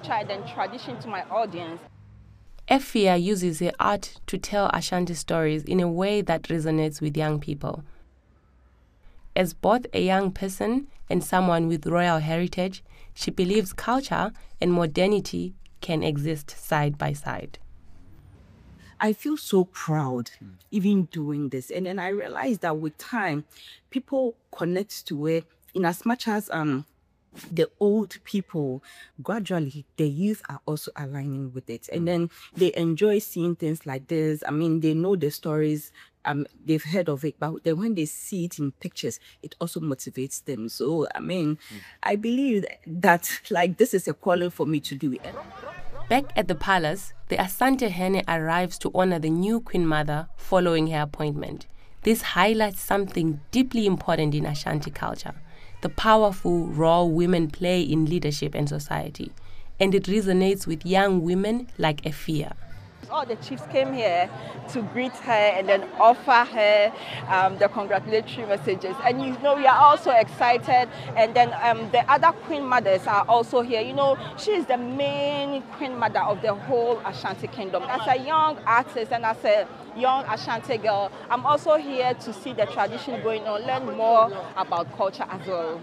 culture and then tradition to my audience. Efia uses her art to tell Ashanti stories in a way that resonates with young people. As both a young person and someone with royal heritage, she believes culture and modernity can exist side by side. I feel so proud even doing this. And then I realized that with time, people connect to it in as much as the old people, gradually, the youth are also aligning with it. And then they enjoy seeing things like this. I mean, they know the stories, they've heard of it, but then when they see it in pictures, it also motivates them. So, I mean, I believe that, like, this is a calling for me to do it. Back at the palace, the Asante Hene arrives to honor the new Queen Mother following her appointment. This highlights something deeply important in Ashanti culture: the powerful role women play in leadership and society. And it resonates with young women like Efia. All the chiefs came here to greet her and then offer her the congratulatory messages. And you know, we are also excited. And then the other queen mothers are also here. You know, she is the main queen mother of the whole Ashanti kingdom. As a young artist and as a young Ashanti girl, I'm also here to see the tradition going on, learn more about culture as well.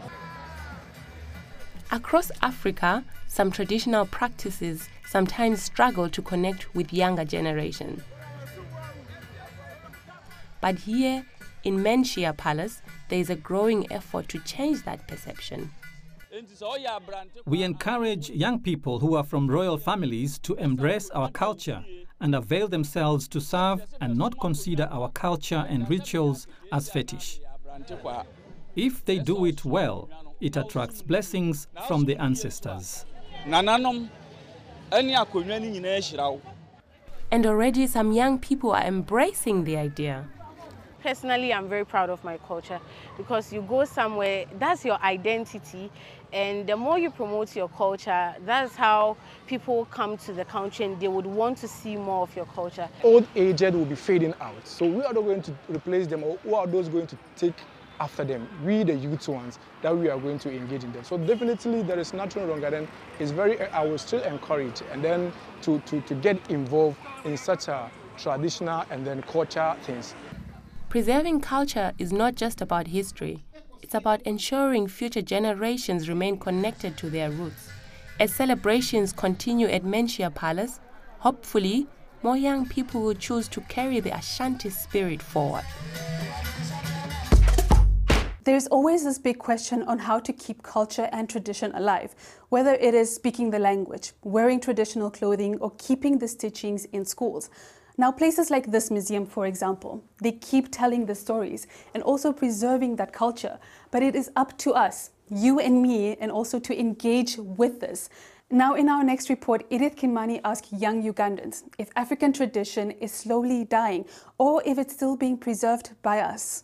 Across Africa, some traditional practices sometimes struggle to connect with younger generations. But here in Menchia Palace, there is a growing effort to change that perception. We encourage young people who are from royal families to embrace our culture and avail themselves to serve and not consider our culture and rituals as fetish. If they do it well, it attracts blessings from the ancestors. And already some young people are embracing the idea. Personally, I'm very proud of my culture because you go somewhere, that's your identity, and the more you promote your culture, that's how people come to the country and they would want to see more of your culture. Old aged will be fading out, so we are not going to replace them, or who are those going to take after them? We, the youth ones, that we are going to engage in them. So definitely there is nothing wrong, and then it's I will still encourage and then to get involved in such a traditional and then culture things. Preserving culture is not just about history. It's about ensuring future generations remain connected to their roots. As celebrations continue at Menchia Palace, hopefully more young people will choose to carry the Ashanti spirit forward. There's always this big question on how to keep culture and tradition alive, whether it is speaking the language, wearing traditional clothing, or keeping the stitchings in schools. Now, places like this museum, for example, they keep telling the stories and also preserving that culture. But it is up to us, you and me, and also to engage with this. Now, in our next report, Edith Kimani asked young Ugandans if African tradition is slowly dying or if it's still being preserved by us.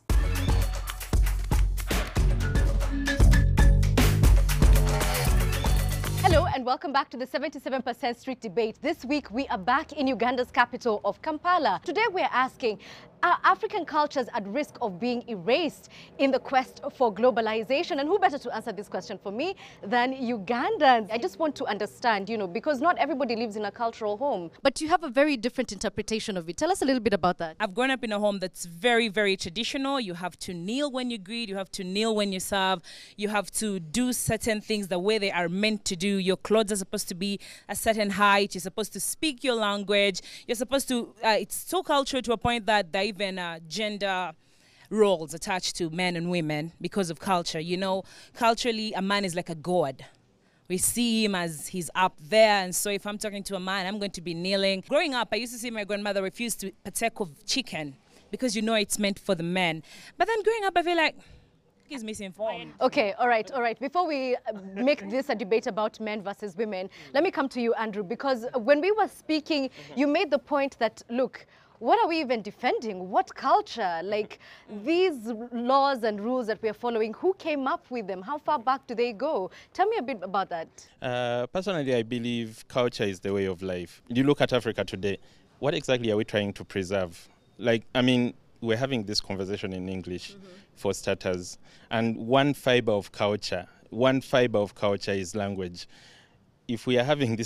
Hello and welcome back to the 77% Street Debate. This week we are back in Uganda's capital of Kampala. Today we're asking, are African cultures at risk of being erased in the quest for globalization? And who better to answer this question for me than Ugandans? I just want to understand, you know, because not everybody lives in a cultural home. But you have a very different interpretation of it. Tell us a little bit about that. I've grown up in a home that's very, very traditional. You have to kneel when you greet. You have to kneel when you serve. You have to do certain things the way they are meant to do. Your clothes are supposed to be a certain height. You're supposed to speak your language. You're supposed to, it's so cultural to a point that there are even gender roles attached to men and women because of culture. You know, culturally, a man is like a god. We see him as he's up there, and so if I'm talking to a man, I'm going to be kneeling. Growing up, I used to see my grandmother refuse to partake of chicken because you know it's meant for the men. But then growing up, I feel like he's misinformed. Okay, all right. Before we make this a debate about men versus women, let me come to you, Andrew, because when we were speaking, you made the point that, look, what are we even defending? What culture? Like these laws and rules that we're following, who came up with them? How far back do they go? Tell me a bit about that. Personally, I believe culture is the way of life. You look at Africa today, what exactly are we trying to preserve? Like, I mean, we're having this conversation in English for starters, and one fiber of culture is language. If we are having this